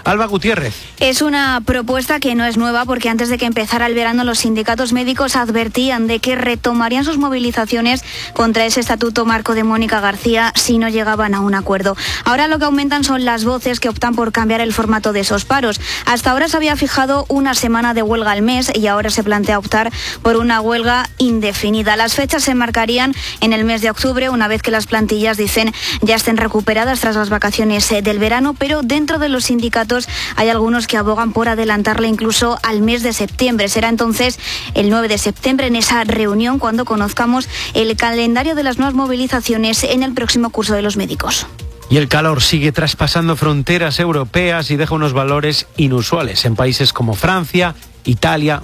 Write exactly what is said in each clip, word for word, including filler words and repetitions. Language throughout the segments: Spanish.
Alba Gutiérrez. Es una propuesta que no es nueva porque antes de que empezara el verano los sindicatos médicos advertían de que retomarían sus movilizaciones contra ese estatuto marco de Mónica García si no llegaban a un acuerdo. Ahora lo que aumentan son las voces que optan por cambiar el formato de esos paros. Hasta ahora se había fijado una semana de huelga al mes y ahora se plantea optar por una huelga indefinida. Las fechas se marcarían en el mes de octubre, una vez que las plantillas, dicen, ya estén recuperadas tras las vacaciones del verano, pero dentro de los sindicatos hay algunos que abogan por adelantarle incluso al mes de septiembre. Será entonces el nueve de septiembre en esa reunión cuando conozcamos el calendario de las nuevas movilizaciones en el próximo curso de los médicos. Y el calor sigue traspasando fronteras europeas y deja unos valores inusuales en países como Francia, Italia,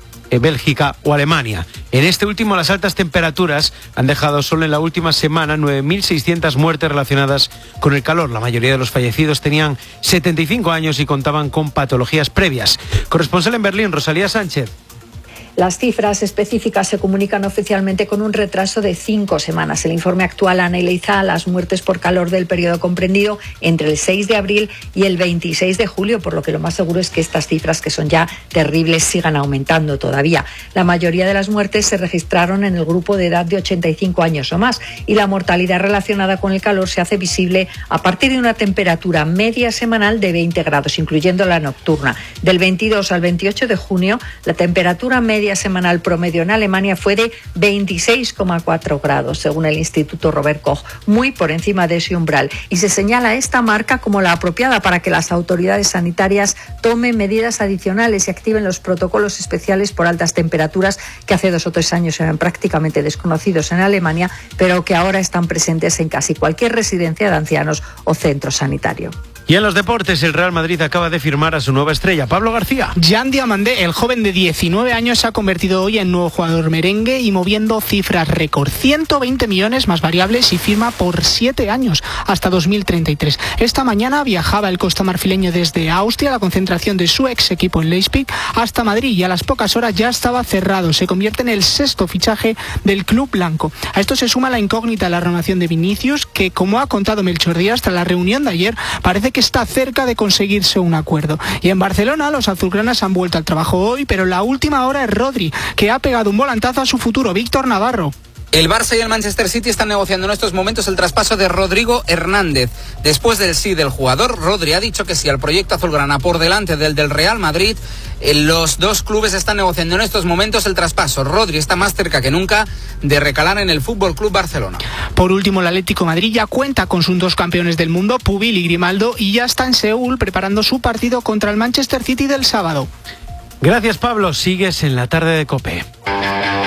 Bélgica o Alemania. En este último, las altas temperaturas han dejado solo en la última semana nueve mil seiscientas muertes relacionadas con el calor. La mayoría de los fallecidos tenían setenta y cinco años y contaban con patologías previas. Corresponsal en Berlín, Rosalía Sánchez. Las cifras específicas se comunican oficialmente con un retraso de cinco semanas. El informe actual analiza las muertes por calor del periodo comprendido entre el seis de abril y el veintiséis de julio, por lo que lo más seguro es que estas cifras, que son ya terribles, sigan aumentando todavía. La mayoría de las muertes se registraron en el grupo de edad de ochenta y cinco años o más y la mortalidad relacionada con el calor se hace visible a partir de una temperatura media semanal de veinte grados, incluyendo la nocturna. Del veintidós al veintiocho de junio, la temperatura media semanal promedio en Alemania fue de veintiséis coma cuatro grados, según el Instituto Robert Koch, muy por encima de ese umbral. Y se señala esta marca como la apropiada para que las autoridades sanitarias tomen medidas adicionales y activen los protocolos especiales por altas temperaturas que hace dos o tres años eran prácticamente desconocidos en Alemania, pero que ahora están presentes en casi cualquier residencia de ancianos o centro sanitario. Y en los deportes, el Real Madrid acaba de firmar a su nueva estrella, Pablo García. Jan Diamandé, el joven de diecinueve años, se ha convertido hoy en nuevo jugador merengue y moviendo cifras récord. ciento veinte millones más variables y firma por siete años, hasta dos mil treinta y tres. Esta mañana viajaba el costamarfileño desde Austria, la concentración de su ex equipo en Leipzig, hasta Madrid, y a las pocas horas ya estaba cerrado. Se convierte en el sexto fichaje del club blanco. A esto se suma la incógnita de la renovación de Vinicius, que, como ha contado Melchor Díaz, tras la reunión de ayer, parece que está cerca de conseguirse un acuerdo. Y en Barcelona los azulgranas han vuelto al trabajo hoy, pero la última hora es Rodri, que ha pegado un volantazo a su futuro. Víctor Navarro. El Barça y el Manchester City están negociando en estos momentos el traspaso de Rodrigo Hernández. Después del sí del jugador, Rodri ha dicho que sí al proyecto azulgrana por delante del del Real Madrid. Los dos clubes están negociando en estos momentos el traspaso. Rodri está más cerca que nunca de recalar en el Fútbol Club Barcelona. Por último, el Atlético de Madrid ya cuenta con sus dos campeones del mundo, Pubil y Grimaldo, y ya está en Seúl preparando su partido contra el Manchester City del sábado. Gracias, Pablo. Sigues en la tarde de COPE.